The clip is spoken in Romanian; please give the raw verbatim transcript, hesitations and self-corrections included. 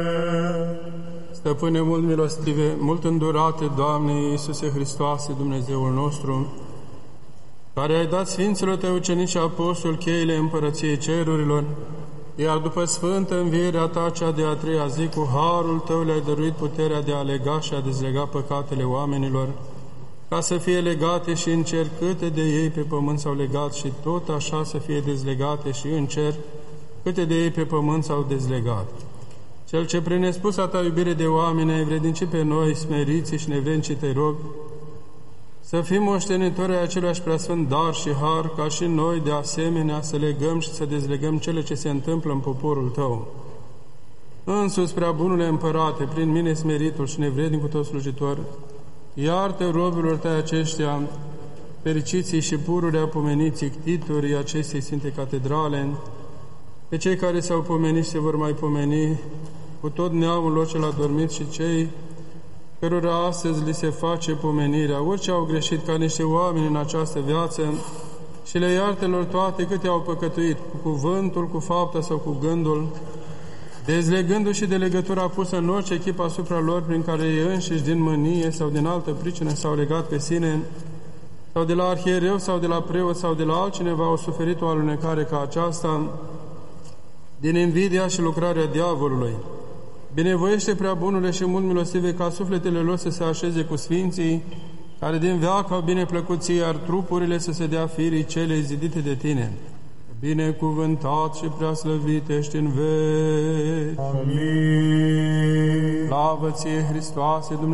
Stăpâne mult milostive, mult îndurate, Doamne Iisuse Hristoase, Dumnezeul nostru, care ai dat Sfinților Tăi ucenici și apostoli cheile Împărăției Cerurilor, iar după sfântă învierea Ta cea de a treia zi, cu harul Tău le-ai dăruit puterea de a lega și a dezlega păcatele oamenilor, ca să fie legate și în cer câte de ei pe pământ s-au legat și tot așa să fie dezlegate și în cer câte de ei pe pământ s-au dezlegat. Cel ce prin nespusa Ta iubire de oameni ai vrednicit pe noi, smeriții și nevrednici, Te rog, să fim moștenitori ai același preasfânt dar și har, ca și noi de asemenea să legăm și să dezlegăm cele ce se întâmplă în poporul Tău. Însuți, prea bunule Împărate, prin mine smeritul și nevrednicul Tău slujitor, iartă robilor Tăi aceștia, fericiții și pururea pomeniții, ctitorii acestei Sfinte Catedrale, pe cei care s-au pomenit și se vor mai pomeni, cu tot neamul lor cel adormit și cei cărora astăzi li se face pomenirea, orice au greșit ca niște oameni în această viață, și le iartă lor toate câte au păcătuit, cu cuvântul, cu fapta sau cu gândul, dezlegându-și de legătura pusă în orice echip asupra lor, prin care ei înșiși din mânie sau din altă pricină s-au legat pe sine, sau de la arhiereu sau de la preot sau de la altcineva au suferit o alunecare ca aceasta, din invidia și lucrarea diavolului. Binevoiește, prea bunule și mult milostive, ca sufletele lor să se așeze cu sfinții, care din veac au bine plăcut Ție, iar trupurile să se dea firii cele zidite de Tine. Binecuvântat și preaslăvit ești în veci. Amin. Slavă Ție, Hristoase, Dumnezeu!